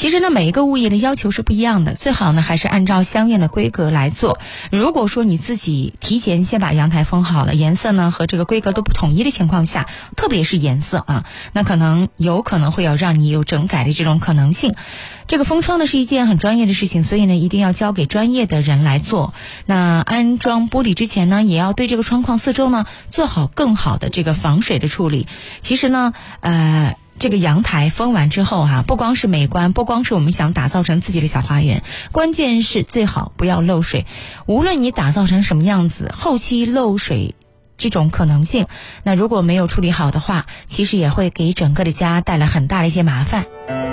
其实呢，每一个物业的要求是不一样的，最好呢还是按照相应的规格来做。如果说你自己提前先把阳台封好了，颜色呢和这个规格都不统一的情况下，特别是颜色啊，那有可能会要让你有整改的这种可能性。这个封窗呢是一件很专业的事情，所以呢一定要交给专业的人来做。那安装玻璃之前呢，也要对这个窗框四周呢做好更好的这个防水的处理。其实呢这个阳台封完之后不光是美观，不光是我们想打造成自己的小花园，关键是最好不要漏水。无论你打造成什么样子，后期漏水这种可能性，那如果没有处理好的话，其实也会给整个的家带来很大的一些麻烦。